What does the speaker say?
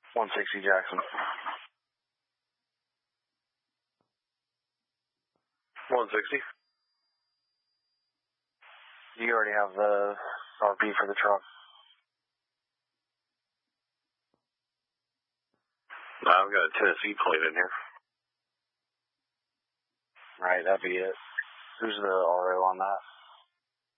160 Jackson. 160. You already have the RP for the truck. No, I've got a Tennessee plate in here. Right, that'd be it. Who's the RO on that?